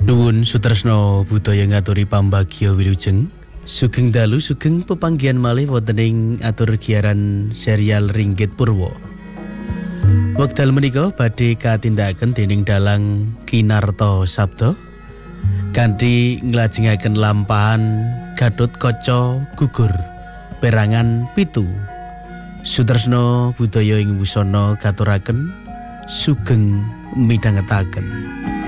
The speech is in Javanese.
Nuwun Sutresna budaya ngaturi pambagya wilujeng. Sugeng dalu sugeng pepanggihan malih wonten ing atur giaran serial Ringgit Purwa. Wekdal menika badhe katindakaken dening dalang Kinarta Sabda kanthi nglajengaken lampahan Gatotkaca gugur perangan 7. Sutresna budaya ing wusana katuraken sugeng midhangetaken.